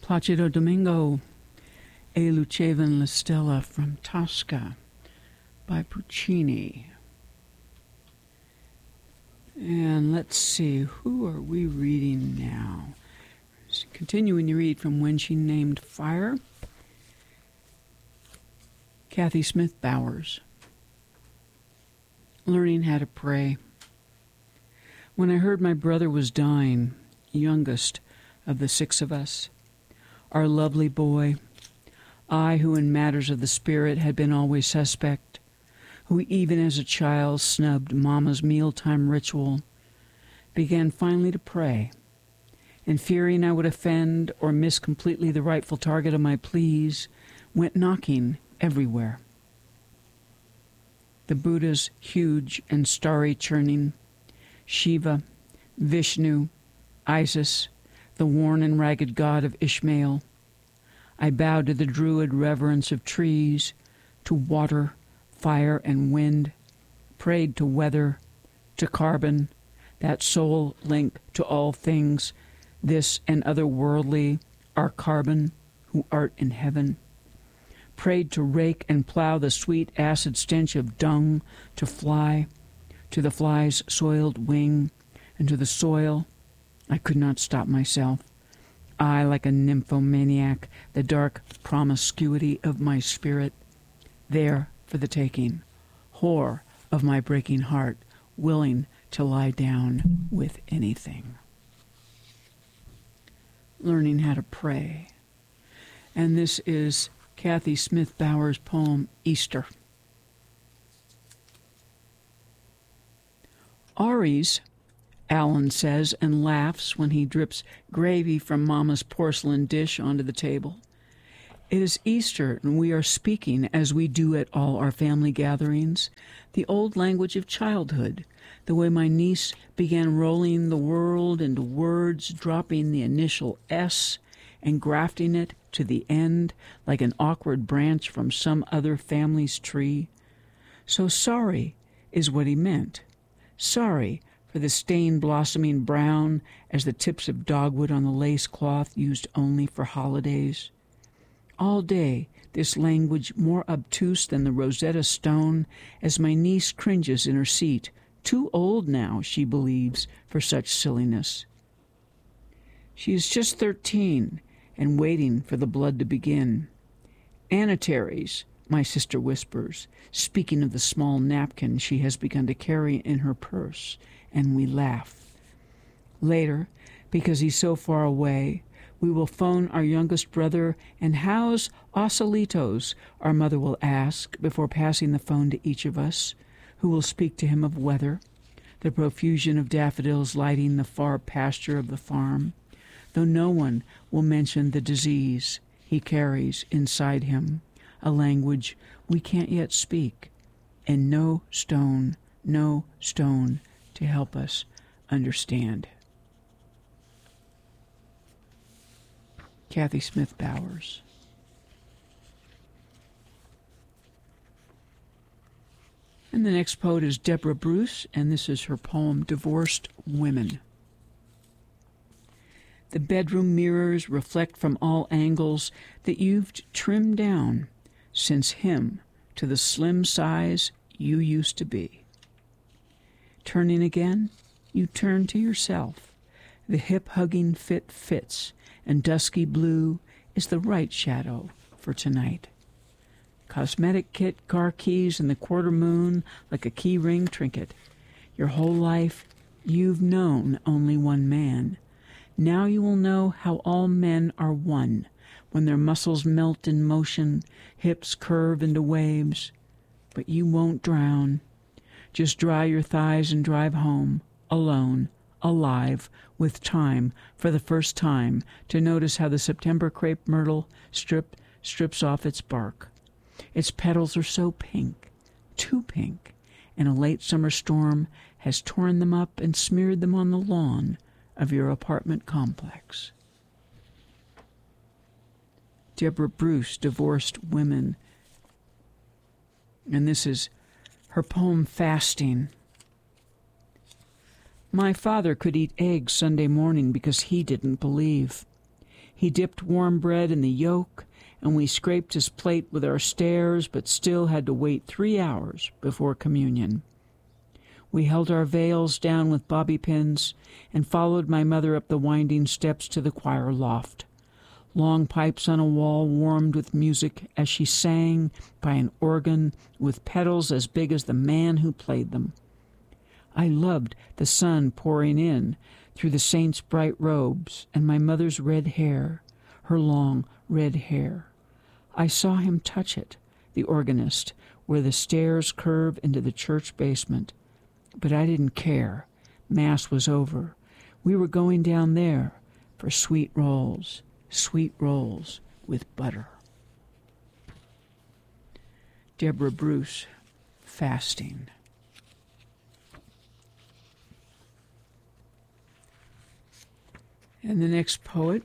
Placido Domingo, E Lucevan la Stella from Tosca by Puccini. And let's see, who are we reading now? Continuing to read from When She Named Fire, Kathy Smith Bowers. Learning how to pray. When I heard my brother was dying, youngest of the six of us, our lovely boy, I, who in matters of the spirit had been always suspect, who even as a child snubbed Mama's mealtime ritual, began finally to pray, and fearing I would offend or miss completely the rightful target of my pleas, went knocking everywhere. The Buddhas huge and starry churning, Shiva, Vishnu, Isis, the worn and ragged god of Ishmael. I bowed to the druid reverence of trees, to water, fire, and wind, prayed to weather, to carbon, that soul link to all things, this and other worldly, our carbon, who art in heaven. Prayed to rake and plow the sweet acid stench of dung, to fly, to the fly's soiled wing, and to the soil. I could not stop myself. I, like a nymphomaniac, the dark promiscuity of my spirit, there for the taking, whore of my breaking heart, willing to lie down with anything. Learning how to pray. And this is Kathy Smith Bowers' poem, Easter. Aries, Alan says and laughs when he drips gravy from Mama's porcelain dish onto the table. It is Easter, and we are speaking, as we do at all our family gatherings, the old language of childhood, the way my niece began rolling the world into words, dropping the initial S and grafting it to the end like an awkward branch from some other family's tree. So sorry is what he meant. Sorry for the stain blossoming brown as the tips of dogwood on the lace cloth used only for holidays. All day, this language more obtuse than the Rosetta Stone, as my niece cringes in her seat, too old now, she believes, for such silliness. She is just 13 and waiting for the blood to begin. Anataries, my sister whispers, speaking of the small napkin she has begun to carry in her purse, and we laugh. Later, because he's so far away, we will phone our youngest brother, and how's Osalitos, our mother will ask before passing the phone to each of us, who will speak to him of weather, the profusion of daffodils lighting the far pasture of the farm, though no one will mention the disease he carries inside him, a language we can't yet speak, and no stone to help us understand. Kathy Smith Bowers. And the next poet is Deborah Bruce, and this is her poem, Divorced Women. The bedroom mirrors reflect from all angles that you've trimmed down since him to the slim size you used to be. Turning again, you turn to yourself. The hip-hugging fit fits, and dusky blue is the right shadow for tonight. Cosmetic kit, car keys, and the quarter moon like a key ring trinket. Your whole life, you've known only one man. Now you will know how all men are one, when their muscles melt in motion, hips curve into waves. But you won't drown. Just dry your thighs and drive home, alone, alive, with time, for the first time, to notice how the September crepe myrtle strips off its bark. Its petals are so pink, too pink, and a late summer storm has torn them up and smeared them on the lawn of your apartment complex. Deborah Bruce, Divorced Women. And this is her poem, Fasting. My father could eat eggs Sunday morning because he didn't believe. He dipped warm bread in the yolk, and we scraped his plate with our stares, but still had to wait 3 hours before communion. We held our veils down with bobby pins and followed my mother up the winding steps to the choir loft. Long pipes on a wall warmed with music as she sang by an organ with pedals as big as the man who played them. I loved the sun pouring in through the saints' bright robes and my mother's red hair, her long red hair. I saw him touch it, the organist, where the stairs curve into the church basement. But I didn't care. Mass was over. We were going down there for sweet rolls with butter. Deborah Bruce, Fasting. And the next poet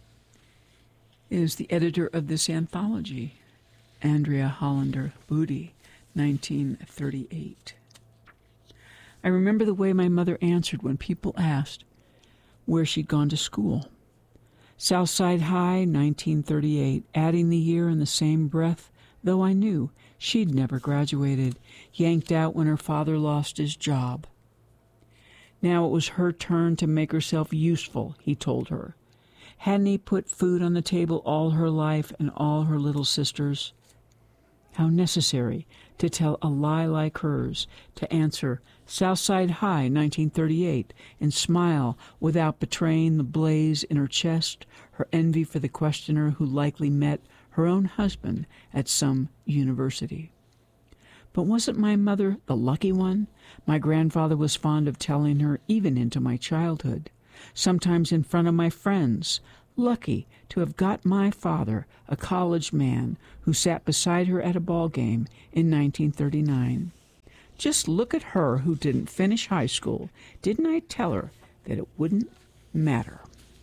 is the editor of this anthology, Andrea Hollander Boody, 1938. I remember the way my mother answered when people asked where she'd gone to school. Southside High, 1938, adding the year in the same breath, though I knew she'd never graduated, yanked out when her father lost his job. Now it was her turn to make herself useful, he told her. Hadn't he put food on the table all her life and all her little sisters? How necessary to tell a lie like hers, to answer Southside High, 1938, and smile without betraying the blaze in her chest, her envy for the questioner who likely met her own husband at some university. But wasn't my mother the lucky one? My grandfather was fond of telling her, even into my childhood, sometimes in front of my friends, lucky to have got my father, a college man, who sat beside her at a ball game in 1939. Just look at her who didn't finish high school. Didn't I tell her that it wouldn't matter?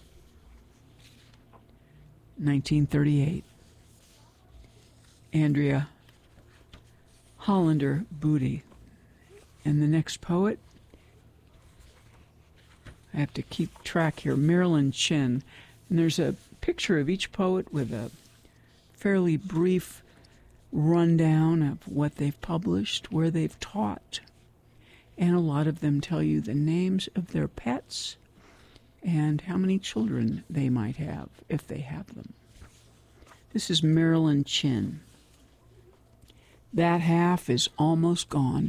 1938. Andrea Hollander Boody. And the next poet, I have to keep track here, Marilyn Chin. And there's a picture of each poet with a fairly brief rundown of what they've published, where they've taught. And a lot of them tell you the names of their pets and how many children they might have, if they have them. This is Marilyn Chin. That half is almost gone.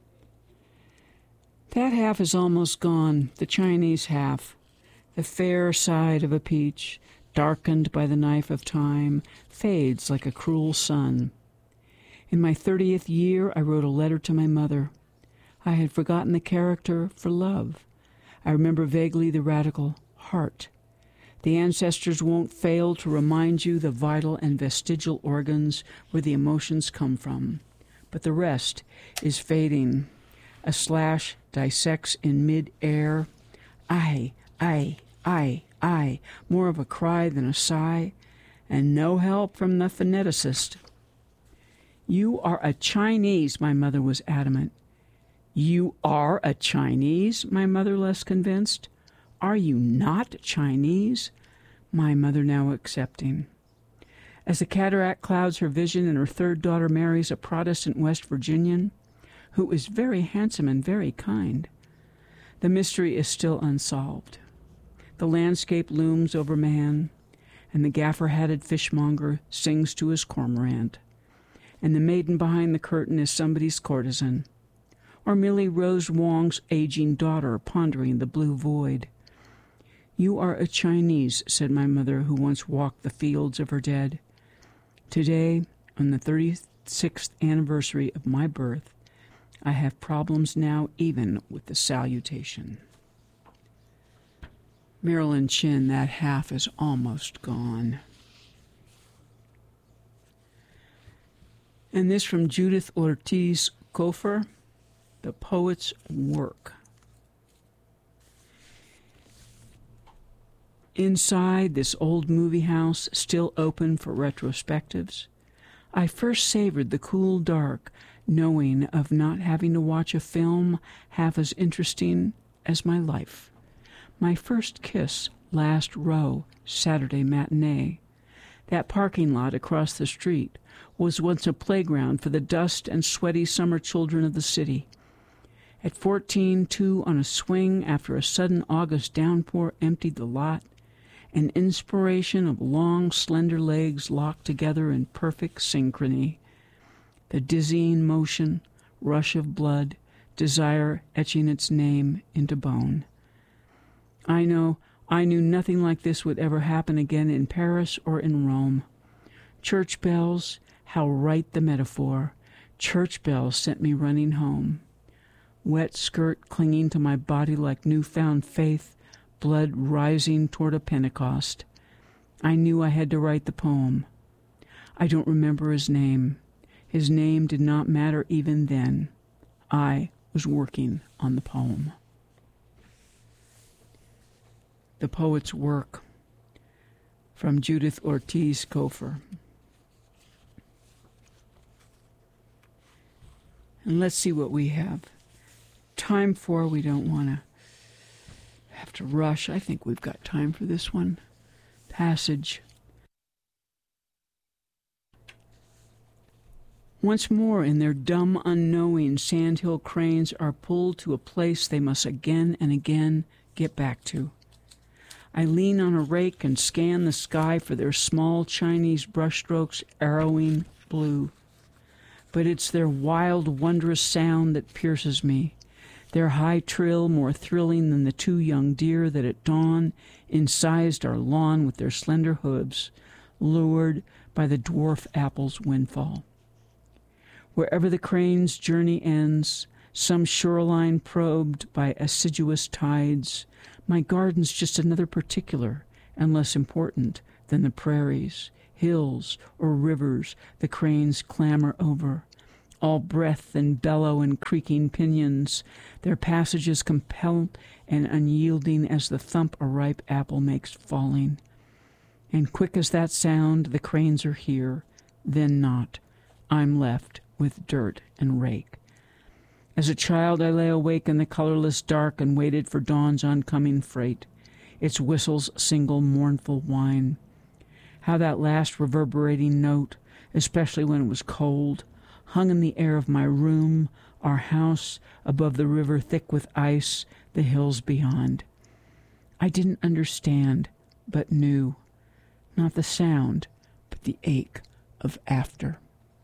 That half is almost gone, the Chinese half, the fair side of a peach, darkened by the knife of time, fades like a cruel sun. In my 30th year, I wrote a letter to my mother. I had forgotten the character for love. I remember vaguely the radical heart. The ancestors won't fail to remind you the vital and vestigial organs where the emotions come from. But the rest is fading. A slash dissects in mid-air. I, more of a cry than a sigh, and no help from the phoneticist. You are a Chinese, my mother was adamant. You are a Chinese, my mother less convinced. Are you not Chinese? My mother now accepting. As the cataract clouds her vision and her third daughter marries a Protestant West Virginian, who is very handsome and very kind, the mystery is still unsolved. The landscape looms over man, and the gaffer-hatted fishmonger sings to his cormorant, and the maiden behind the curtain is somebody's courtesan, or Millie Rose Wong's aging daughter pondering the blue void. You are a Chinese, said my mother, who once walked the fields of her dead. Today, on the 36th anniversary of my birth, I have problems now even with the salutation. Marilyn Chin, that half is almost gone. And this from Judith Ortiz Kofer, The Poet's Work. Inside this old movie house, still open for retrospectives, I first savored the cool dark, knowing of not having to watch a film half as interesting as my life. My first kiss last row Saturday matinee. That parking lot across the street was once a playground for the dust and sweaty summer children of the city. At 14, 2 on a swing after a sudden August downpour emptied the lot, an inspiration of long, slender legs locked together in perfect synchrony. The dizzying motion, rush of blood, desire etching its name into bone. I knew nothing like this would ever happen again in Paris or in Rome. Church bells, how right the metaphor. Church bells sent me running home. Wet skirt clinging to my body like newfound faith, blood rising toward a Pentecost. I knew I had to write the poem. I don't remember his name. His name did not matter even then. I was working on the poem. The Poet's Work, from Judith Ortiz Cofer. And let's see what we have time for. We don't want to have to rush. I think we've got time for this one. Passage. Once more, in their dumb unknowing, sandhill cranes are pulled to a place they must again and again get back to. I lean on a rake and scan the sky for their small Chinese brushstrokes arrowing blue. But it's their wild, wondrous sound that pierces me, their high trill more thrilling than the 2 young deer that at dawn incised our lawn with their slender hooves, lured by the dwarf apple's windfall. Wherever the crane's journey ends, some shoreline probed by assiduous tides, my garden's just another particular and less important than the prairies, hills, or rivers the cranes clamber over, all breath and bellow and creaking pinions, their passages compelled and unyielding as the thump a ripe apple makes falling. And quick as that sound, the cranes are here, then not. I'm left with dirt and rake. As a child, I lay awake in the colorless dark and waited for dawn's oncoming freight, its whistle's single mournful whine. How that last reverberating note, especially when it was cold, hung in the air of my room, our house, above the river thick with ice, the hills beyond. I didn't understand, but knew. Not the sound, but the ache of after.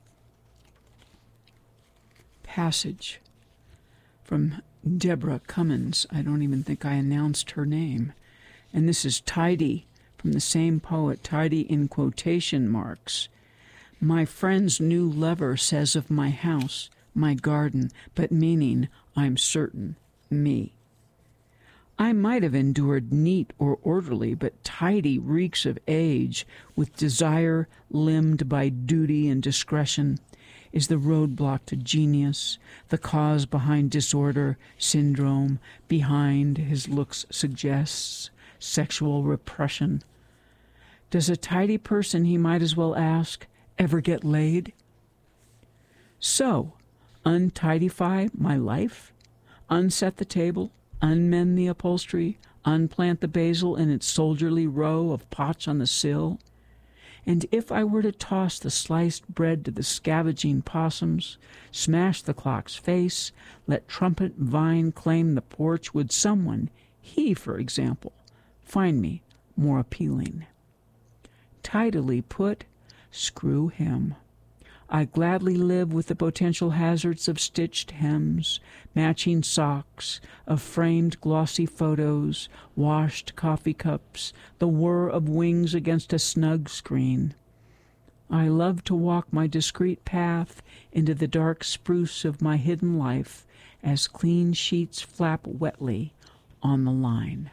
Passage. From Deborah Cummins. I don't even think I announced her name. And this is Tidy, from the same poet, Tidy in quotation marks. My friend's new lover says of my house, my garden, but meaning, I'm certain, me. I might have endured neat or orderly, but tidy reeks of age, with desire limned by duty and discretion, is the roadblock to genius, the cause behind disorder, syndrome, behind his looks suggests sexual repression. Does a tidy person, he might as well ask, ever get laid? So, untidify my life? Unset the table? Unmend the upholstery? Unplant the basil in its soldierly row of pots on the sill? And if I were to toss the sliced bread to the scavenging possums, smash the clock's face, let trumpet vine claim the porch, would someone, he, for example, find me more appealing? Tidily put, screw him. I gladly live with the potential hazards of stitched hems, matching socks, of framed glossy photos, washed coffee cups, the whir of wings against a snug screen. I love to walk my discreet path into the dark spruce of my hidden life as clean sheets flap wetly on the line.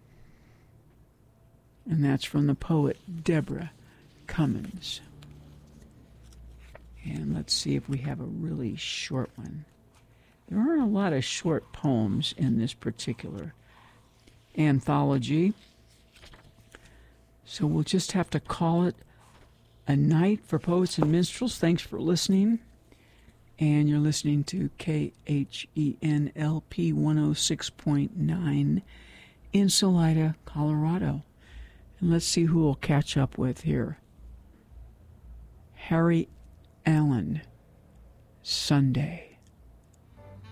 And that's from the poet Deborah Cummins. And let's see if we have a really short one. There aren't a lot of short poems in this particular anthology, so we'll just have to call it a night for Poets and Minstrels. Thanks for listening. And you're listening to KHENLP 106.9 in Salida, Colorado. And let's see who we'll catch up with here. Harry Allen, Sunday.